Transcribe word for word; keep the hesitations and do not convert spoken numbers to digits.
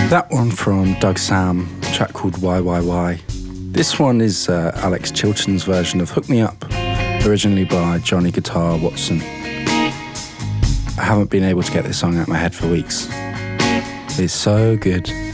That one from Doug Sam, a track called Why Why Why. This one is uh, Alex Chilton's version of Hook Me Up, originally by Johnny Guitar Watson. I haven't been able to get this song out of my head for weeks. It's so good.